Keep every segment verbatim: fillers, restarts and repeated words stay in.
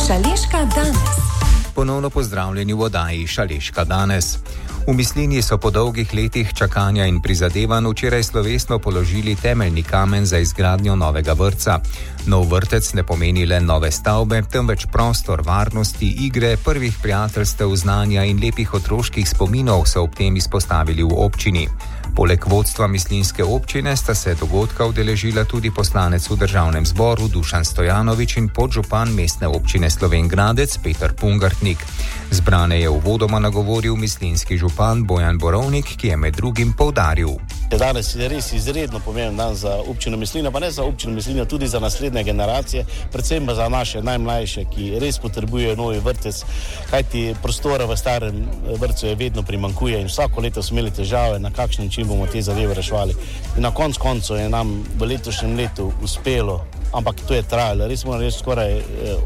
Šaleška danes. Ponovno pozdravljeni v oddaji Šaleška danes. V Mislinji so po dolgih letih čakanja in prizadevanj včeraj slovesno položili temeljni kamen za izgradnjo novega vrtca. Nov vrtec ne pomeni le nove stavbe, temveč prostor varnosti, igre, prvih prijateljstev, znanja in lepih otroških spominov, so ob tem izpostavili v občini. Poleg vodstva mislinjske občine sta se dogodka udeležila tudi poslanec v državnem zboru Dušan Stojanovič in podžupan mestne občine Slovenj Gradec Peter Pungartnik. Zbrane je uvodoma nagovoril mislinjski župan Bojan Borovnik, ki je med drugim poudaril. Danes je res izredno pomemben dan za občino Mislinja, pa ne za občino Mislinja, tudi za naslednje generacije, predvsem pa za naše najmlajše, ki res potrebujejo novi vrtec, kajti prostora v starem vrtcu je vedno primanjkuje in vsako leto smo imeli težave, na kakšen način bomo te zadeve reševali. In na koncu koncu je nam v letošnjem letu uspelo, ampak to je trajalo, res moram reči skoraj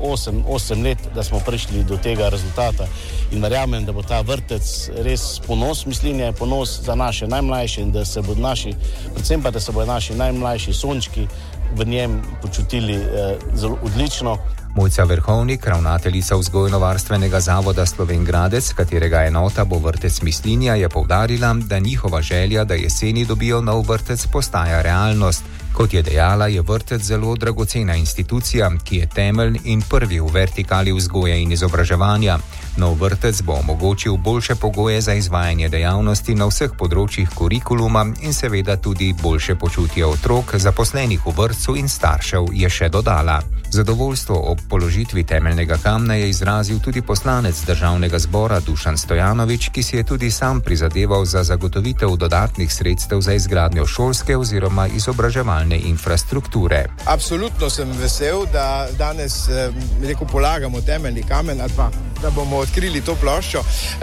osem let, da smo prišli do tega rezultata in verjamem, da bo ta vrtec res ponos Mislinje, ponos za naše najmlajše in da se bodo naši, predvsem pa da se bodo naši najmlajši sončki v njem počutili eh, zelo odlično. Mojca Verhovnik, ravnateljica vzgojno-varstvenega zavoda Slovenj Gradec, katerega enota bo vrtec Mislinja, je poudarila, da njihova želja, da jeseni dobijo nov vrtec, postaja realnost. Kot je dejala, je vrtec zelo dragocena institucija, ki je temelj in prvi v vertikali vzgoje in izobraževanja. Nov vrtec bo omogočil boljše pogoje za izvajanje dejavnosti na vseh področjih kurikuluma in seveda tudi boljše počutje otrok, zaposlenih v vrtcu in staršev, je še dodala. Zadovoljstvo ob položitvi temeljnega kamna je izrazil tudi poslanec državnega zbora Dušan Stojanovič, ki si je tudi sam prizadeval za zagotovitev dodatnih sredstev za izgradnjo šolske oziroma izobraževalne infrastrukture. Absolutno sem vesel, da danes rekel, polagamo temeljni kamen ali pa da bomo odkrili to ploščo.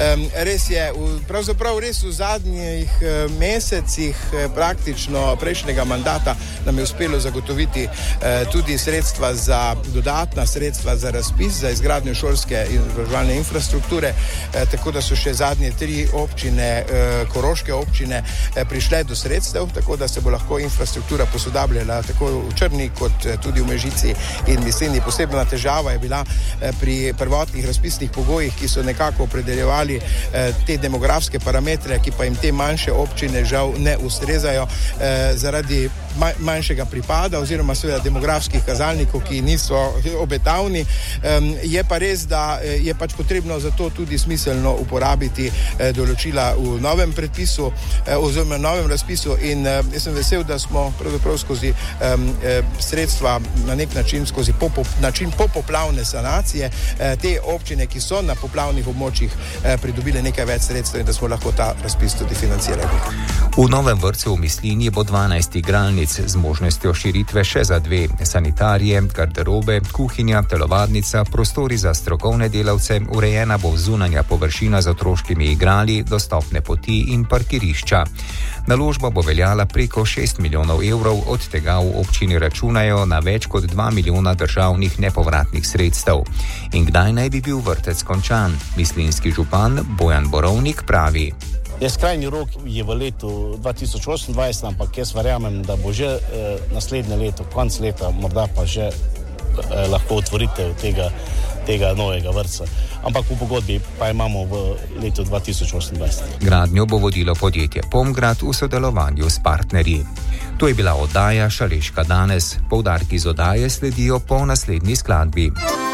Res je, pravzaprav res v zadnjih mesecih praktično prejšnjega mandata nam je uspelo zagotoviti tudi sredstva za dodatna sredstva za razpis, za izgradnjo šolske in izobraževalne infrastrukture, tako da so še zadnje tri občine, koroške občine, prišle do sredstev, tako da se bo lahko infrastruktura posodabljala tako v Črni kot tudi v Mežici in Mislinji. Posebna težava je bila pri prvotnih razpisnih pogojih, ki so nekako opredeljevali te demografske parametre, ki pa jim te manjše občine žal ne ustrezajo zaradi manjšega pripada oziroma seveda demografskih kazalnikov, ki niso obetavni. Je pa res, da je pač potrebno za to tudi smiselno uporabiti določila v novem predpisu oziroma novem razpisu in jaz sem vesel, da smo pravzaprav skozi sredstva na nek način, skozi popop, način popoplavne sanacije te občine, ki so na poplavnih območjih pridobile nekaj več sredstev in da smo lahko ta razpis tudi financirali. V novem vrtcu v Mislinji bo dvanajst igralnic z možnostjo širitve še za dve: sanitarije, garderobe, kuhinja, telovadnica, prostori za strokovne delavce, urejena bo zunanja površina z otroškimi igrali, dostopne poti in parkirišča. Naložba bo veljala preko šest milijonov evrov, od tega v občini računajo na več kot dva milijona državnih nepovratnih sredstev. In kdaj naj bi bil vrtec končan? Mislinjski župan Bojan Borovnik pravi. Je skrajni rok je v letu dva tisoč osemindvajset, ampak jaz verjamem, da bo že eh, naslednje leto, konc leta, morda pa že eh, lahko otvoritev tega, tega novega vrtca. Ampak v pogodbi pa imamo v letu dva tisoč osemindvajset. Gradnjo bo vodilo podjetje Pomgrad v sodelovanju s partnerji. To je bila oddaja Šaleška danes. Poudarki z oddaje sledijo po naslednji skladbi.